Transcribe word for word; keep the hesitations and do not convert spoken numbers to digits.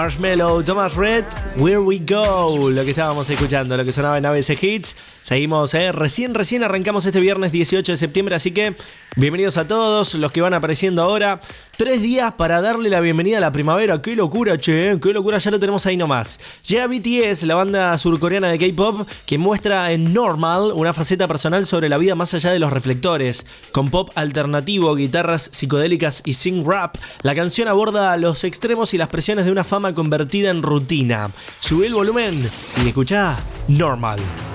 Marshmello, Thomas Rhett, Where We Go, lo que estábamos escuchando, lo que sonaba en A B C Hits. Seguimos, eh, recién, recién arrancamos este viernes dieciocho de septiembre, así que bienvenidos a todos los que van apareciendo ahora. Tres días para darle la bienvenida a la primavera. ¡Qué locura, che! ¡Qué locura! Ya lo tenemos ahí nomás. Llega B T S, la banda surcoreana de K-pop, que muestra en Normal una faceta personal sobre la vida más allá de los reflectores. Con pop alternativo, guitarras psicodélicas y sing rap, la canción aborda los extremos y las presiones de una fama convertida en rutina. Subí el volumen y escuchá Normal.